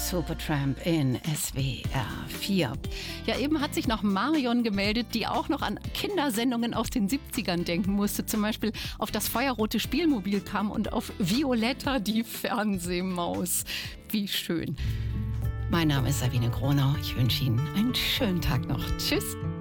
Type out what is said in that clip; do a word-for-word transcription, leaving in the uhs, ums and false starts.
Supertramp in S W R vier. Ja, eben hat sich noch Marion gemeldet, die auch noch an Kindersendungen aus den siebzigern denken musste. Zum Beispiel auf das feuerrote Spielmobil kam und auf Violetta, die Fernsehmaus. Wie schön. Mein Name ist Sabine Gronau. Ich wünsche Ihnen einen schönen Tag noch. Tschüss.